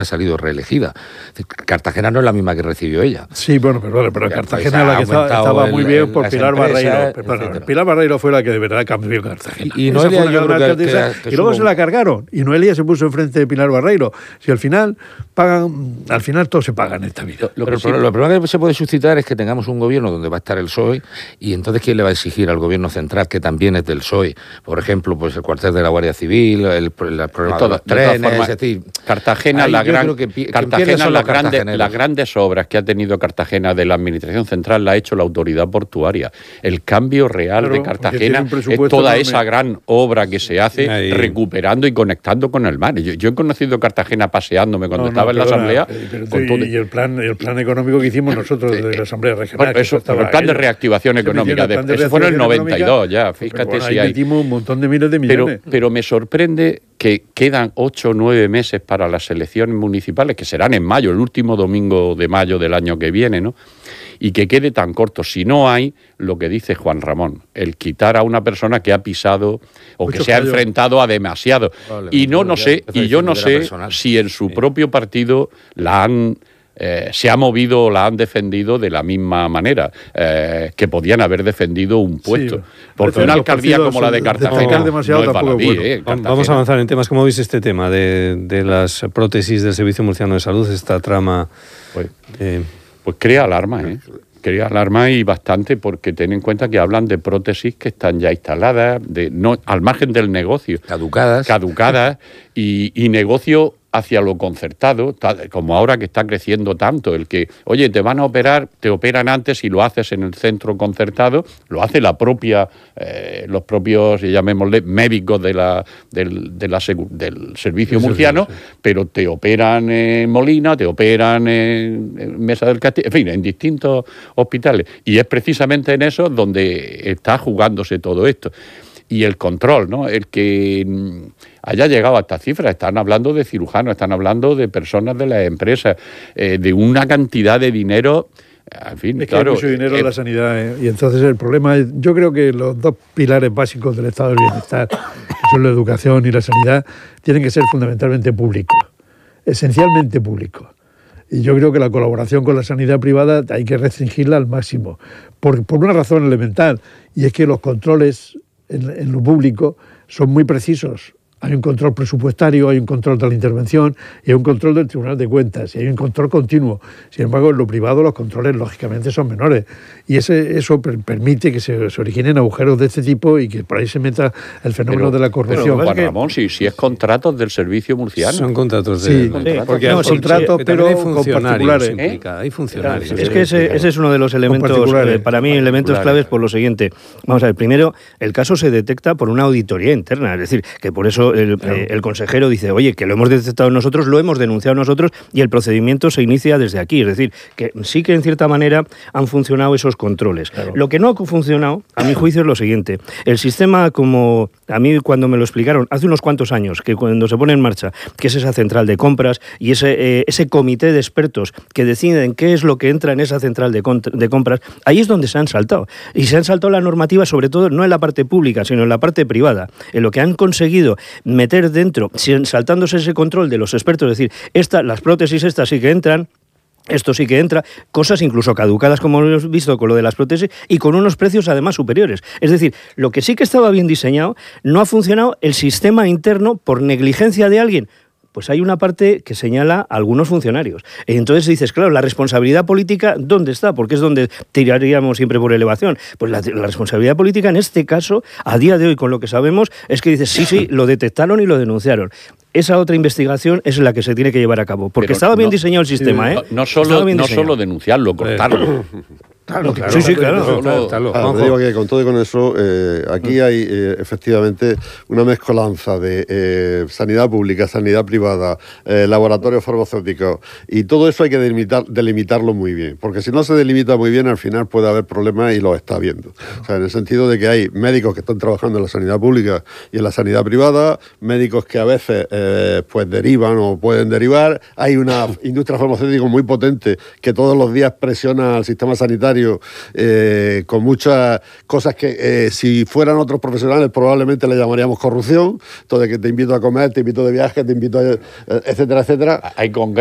ha salido reelegida. Cartagena no es la misma que recibió ella. Sí, bueno, pero Cartagena la que estaba muy bien por Pilar Barreiro. Pilar Barreiro fue la que de verdad cambió Cartagena. Y Noelia, yo creo que y luego se la cargaron. Y Noelia se puso enfrente de Pilar Barreiro. Si al final todo se paga en esta vida. Lo primero que se puede suscitar es que tengamos un gobierno donde va a estar el PSOE, y entonces ¿quién le va a exigir al gobierno central, que también es del PSOE? Por ejemplo, pues el cuartel de la Guardia Civil, el problema de los trenes, es decir... Cartagena, las grandes obras que ha tenido Cartagena de la Administración Central la ha hecho la autoridad portuaria. El cambio real de Cartagena es toda esa gran obra que se hace recuperando y conectando con el mar. Yo he conocido Cartagena paseándome cuando estaba en la Asamblea. Y el plan económico que hicimos nosotros de la Asamblea Regional. El plan de reactivación económica. Eso fue en el 92 ya, fíjate si hay... metimos un montón de miles de millones. Pero me sorprende que quedan 8 o 9 meses para las elecciones municipales, que serán en mayo, el último domingo de mayo del año que viene, ¿no? Y que quede tan corto. Si no hay lo que dice Juan Ramón, el quitar a una persona que ha pisado o que se ha enfrentado a demasiado. Vale, y yo no sé si en su propio partido se ha movido o la han defendido de la misma manera, que podían haber defendido un puesto. Sí, porque una alcaldía como la de Cartagena no es baladí, Vamos a avanzar en temas. ¿Cómo veis este tema de las prótesis del Servicio Murciano de Salud, esta trama? Pues crea alarma, Crea alarma y bastante, porque ten en cuenta que hablan de prótesis que están ya instaladas, al margen del negocio. Caducadas y negocio hacia lo concertado, como ahora que está creciendo tanto, el que, oye, te van a operar, te operan antes y lo haces en el centro concertado, lo hace los propios, llamémosle, médicos del servicio murciano, pero te operan en Molina, te operan en Mesa del Castillo, en fin, en distintos hospitales. Y es precisamente en eso donde está jugándose todo esto. Y el control, ¿no? El que haya llegado a estas cifras. Están hablando de cirujanos, están hablando de personas de las empresas, de una cantidad de dinero. En fin, claro, hay mucho dinero en la sanidad, y entonces el problema es, yo creo que los dos pilares básicos del estado del bienestar, que son la educación y la sanidad, tienen que ser fundamentalmente públicos, esencialmente públicos. Y yo creo que la colaboración con la sanidad privada hay que restringirla al máximo, por una razón elemental, y es que los controles en lo público son muy precisos. Hay un control presupuestario, hay un control de la intervención y hay un control del Tribunal de Cuentas y hay un control continuo. Sin embargo, en lo privado los controles lógicamente son menores y eso permite que se originen agujeros de este tipo y que por ahí se meta el fenómeno de la corrupción. Pero Juan Ramón, si es contratos del servicio murciano. Son contratos porque hay contratos, pero con particulares. Hay funcionarios. Es que ese es uno de los elementos, para mí, elementos claves por lo siguiente. Vamos a ver, primero, el caso se detecta por una auditoría interna, es decir, que por eso el consejero dice, oye, que lo hemos detectado nosotros, lo hemos denunciado nosotros y el procedimiento se inicia desde aquí. Es decir, que sí que en cierta manera han funcionado esos controles. Claro. Lo que no ha funcionado, a mi juicio, es lo siguiente. El sistema, como a mí cuando me lo explicaron hace unos cuantos años, que cuando se pone en marcha, que es esa central de compras y ese comité de expertos que deciden qué es lo que entra en esa central de compras, ahí es donde se han saltado. Y se han saltado la normativa, sobre todo, no en la parte pública, sino en la parte privada. En lo que han conseguido meter dentro, saltándose ese control de los expertos, es decir, las prótesis estas sí que entran, esto sí que entra, cosas incluso caducadas como hemos visto con lo de las prótesis y con unos precios además superiores. Es decir, lo que sí que estaba bien diseñado, no ha funcionado el sistema interno por negligencia de alguien. Pues hay una parte que señala a algunos funcionarios. Entonces dices, claro, la responsabilidad política, ¿dónde está? Porque es donde tiraríamos siempre por elevación. Pues la responsabilidad política, en este caso, a día de hoy, con lo que sabemos, es que dices, sí, lo detectaron y lo denunciaron. Esa otra investigación es la que se tiene que llevar a cabo. Porque estaba bien diseñado el sistema, No solo denunciarlo, cortarlo. Claro. Sí, claro. Te digo que con todo y con eso, aquí hay efectivamente una mezcolanza de sanidad pública, sanidad privada, laboratorios farmacéuticos, y todo eso hay que delimitarlo muy bien, porque si no se delimita muy bien, al final puede haber problemas y los está habiendo. O sea, en el sentido de que hay médicos que están trabajando en la sanidad pública y en la sanidad privada, médicos que a veces pues derivan o pueden derivar, hay una industria farmacéutica muy potente que todos los días presiona al sistema sanitario secretario con muchas cosas que si fueran otros profesionales probablemente le llamaríamos corrupción, todo de que te invito a comer, te invito de viaje, te invito a, etcétera, etcétera. Hay